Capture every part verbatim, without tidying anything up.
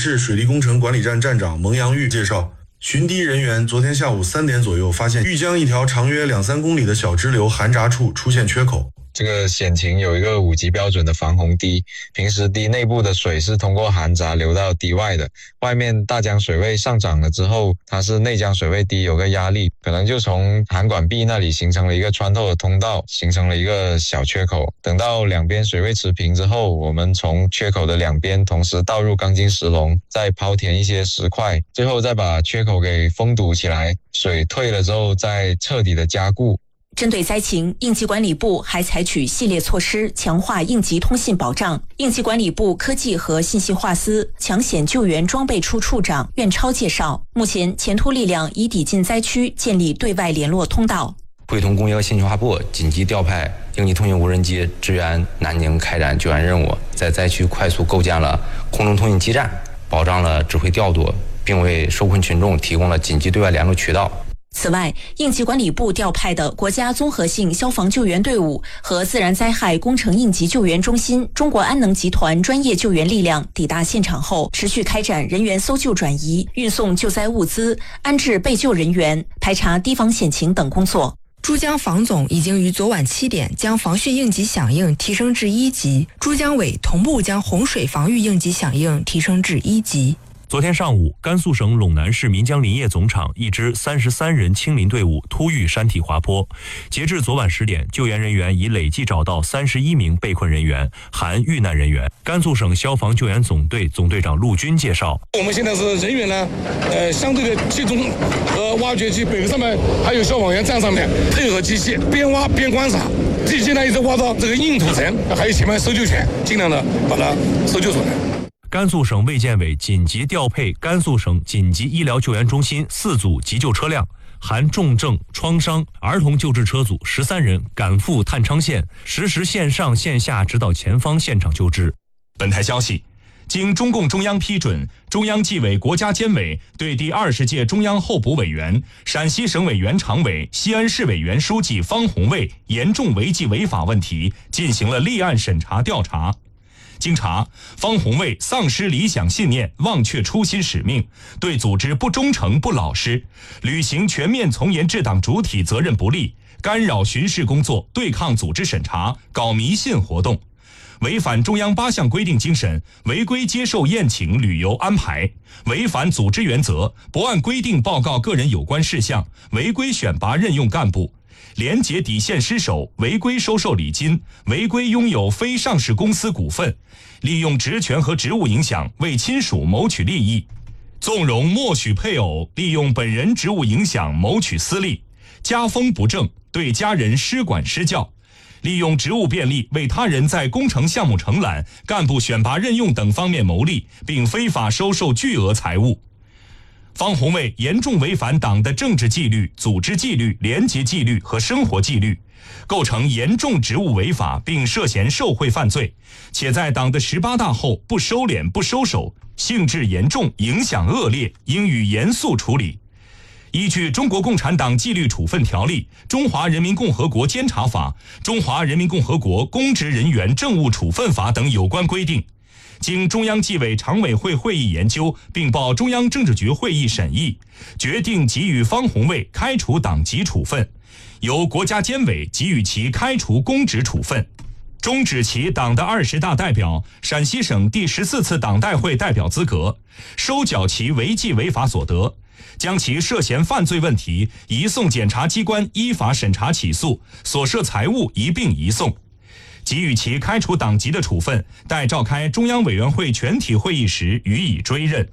市水利工程管理站站长蒙阳玉介绍，巡堤人员昨天下午三点左右发现玉江一条长约两三公里的小支流涵闸处出现缺口。 这个险情有一个五级标准的防洪堤，平时堤内部的水是通过涵闸流到堤外的，外面大江水位上涨了之后，它是内江水位低，有个压力，可能就从涵管壁那里形成了一个穿透的通道，形成了一个小缺口。等到两边水位持平之后，我们从缺口的两边同时倒入钢筋石笼，再抛填一些石块，最后再把缺口给封堵起来，水退了之后再彻底的加固。 针对灾情，应急管理部还采取系列措施，强化应急通信保障。应急管理部科技和信息化司抢险救援装备处处长苑超介绍，目前前突力量已抵近灾区，建立对外联络通道。 汇通工业信息化部紧急调派应急通信无人机支援南宁开展救援任务，在灾区快速构建了空中通信基站，保障了指挥调度，并为受困群众提供了紧急对外联络渠道。 此外，应急管理部调派的国家综合性消防救援队伍和自然灾害工程应急救援中心、中国安能集团专业救援力量抵达现场后，持续开展人员搜救转移、运送救灾物资、安置被救人员、排查堤防险情等工作。 珠江防总已经于昨晚七点将防汛应急响应提升至一级，珠江委同步将洪水防御应急响应提升至一级。 昨天上午，甘肃省陇南市岷江林业总厂一支三十三人清林队伍突遇山体滑坡。截至昨晚十点，救援人员已累计找到三十一名被困人员，含遇难人员。甘肃省消防救援总队总队长陆军介绍， 我们现在是人员呢，呃，相对的集中和挖掘机，北个上面还有消防员站上面，配合机器边挖边观察，机器呢一直挖到这个硬土层，还有前面搜救犬，尽量的把它搜救出来。 甘肃省卫健委紧急调配甘肃省紧急医疗救援中心四组急救车辆，含重症、创伤、儿童救治车组十三人赶赴探昌县，实时线上线下指导前方现场救治。 本台消息，经中共中央批准，中央纪委国家监委对第二十届中央候补委员、陕西省委原常委、西安市委原书记方红卫严重违纪违法问题进行了立案审查调查。经查，方红卫丧失理想信念，忘却初心使命，对组织不忠诚不老实，履行全面从严治党主体责任不力，干扰巡视工作，对抗组织审查，搞迷信活动，违反中央八项规定精神，违规接受宴请旅游安排，违反组织原则，不按规定报告个人有关事项，违规选拔任用干部，廉洁底线失守，违规收受礼金，违规拥有非上市公司股份，利用职权和职务影响为亲属谋取利益，纵容默许配偶利用本人职务影响谋取私利，家风不正，对家人施管施教，利用职务便利为他人在工程项目承揽、干部选拔任用等方面牟利，并非法收受巨额财物。方红卫严重违反党的政治纪律、组织纪律、廉洁纪律和生活纪律，构成严重职务违法，并涉嫌受贿犯罪，且在党的十八大后不收敛不收手，性质严重，影响恶劣，应予严肃处理。依据《中国共产党纪律处分条例》、《中华人民共和国监察法》、《中华人民共和国公职人员政务处分法》等有关规定，经中央纪委常委会会议研究，并报中央政治局会议审议，决定给予方红卫开除党籍处分，由国家监委给予其开除公职处分，终止其党的二十大代表、陕西省第十四次党代会代表资格，收缴其违纪违法所得，将其涉嫌犯罪问题移送检察机关依法审查起诉，所涉财物一并移送。给予其开除党籍的处分，待召开中央委员会全体会议时予以追认。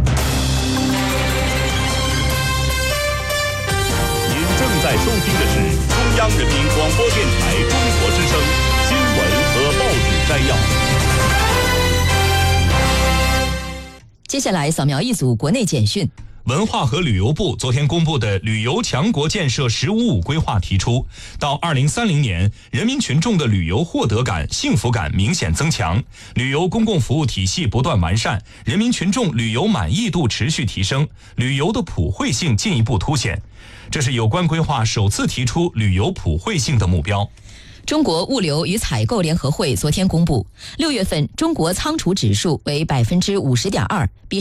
您正在收听的是中央人民广播电台中国之声新闻和报纸摘要。 接下来扫描一组国内简讯。 文化和旅游部昨天公布的旅游强国建设“十五五”规划提出，到二零三零年，人民群众的旅游获得感、幸福感明显增强，旅游公共服务体系不断完善，人民群众旅游满意度持续提升，旅游的普惠性进一步凸显。这是有关规划首次提出旅游普惠性的目标。 中国物流与采购联合会昨天公布，六月份中国仓储指数为百分之五十点二，比